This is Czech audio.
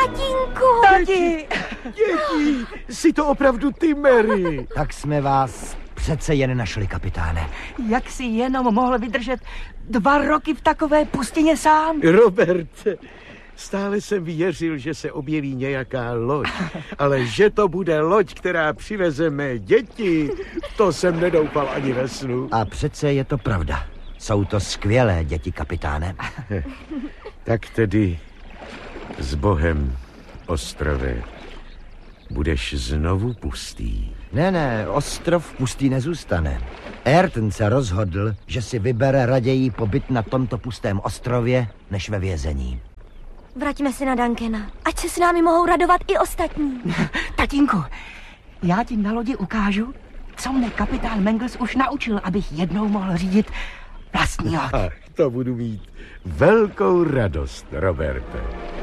Tatínku! Tati! Děti, jsi to opravdu ty, Mary? Tak jsme vás přece jen našli, kapitáne. Jak jsi jenom mohl vydržet 2 roky v takové pustině sám? Roberte, stále jsem věřil, že se objeví nějaká loď, ale že to bude loď, která přiveze mé děti, to jsem nedoufal ani ve snu. A přece je to pravda. Jsou to skvělé děti, kapitáne. Tak tedy s Bohem, ostrove, budeš znovu pustý. Ne, ostrov pustý nezůstane. Ayrton se rozhodl, že si vybere raději pobyt na tomto pustém ostrově, než ve vězení. Vraťme se na Duncana, ať se s námi mohou radovat i ostatní. Tatínku, já ti na lodi ukážu, co mne kapitán Mangles už naučil, abych jednou mohl řídit vlastní loď. Ach, to budu mít velkou radost, Roberte.